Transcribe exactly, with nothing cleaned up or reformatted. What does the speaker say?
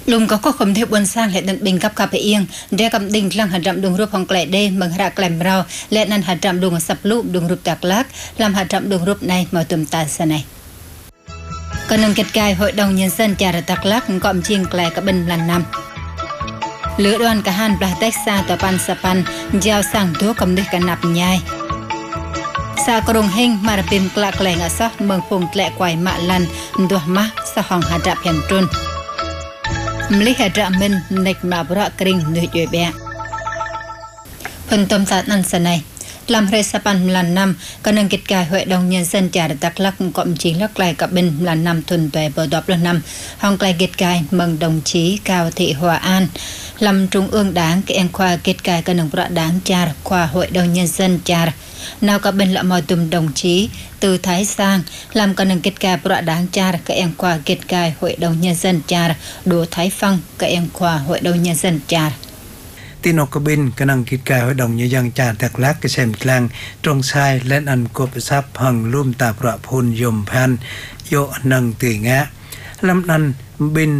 ลุงก็ก็คมเทพบนสร้างและดันบิงกับคาเปเอียงเรียกำดิ่งลังหัดรำดวงรูปของแกลเดเมืองระแกลมเราและนันหัดรำดวงสับลูกดวงรูปตักลักลำหัดรำดวงรูปในมาตุมตาสนัยก็นังเกิดกายหอยดองยันเส้นจาระตักลักก่อมเชียงแกลกับเป็นลันนำเหลือดวนกะหันปลาเต็กซาต่อปันสปันยาวสั่งตัวกำด้วยกันนับยายสากรงเฮงมาระเป็นกลากแกลงอซะเมืองพงแกลกวายมะลันดัวมะสะหองหัดรำแผ่นตุนมลิหะระมินในมาบระกริงหนุ่ยจ่วยแบะพันตมศาสตร์นันสนัยลำเรศปันลันนำกำลังกิจการหวยดองเงินเส้นจาระตักลักกอมจีลักไกลกับเป็นลันนำทุนตัวบดอบลันนำห้องไกลกิจการเมืองดงชีกาวthịหัวanลำtrung ương đảng cái em khoa kết cài cái nông bạ đảng char khoa hội đồng nhân dân char nào các bên là mọi tùm đồng chí từ Thái sang làm cái nông kết cài bạ đảng char cái em khoa kết cài hội đồng nhân dân char đồ Thái Phong cái em khoa hội đồng nhân dân char tinอกบินกำลังกิจการhội đồng nhân dân charตักลักเกษมกลางตรงชายและอันกบซับหังลุ่มตาประพุนยมพันโยนังตีงะลำนั้นบิน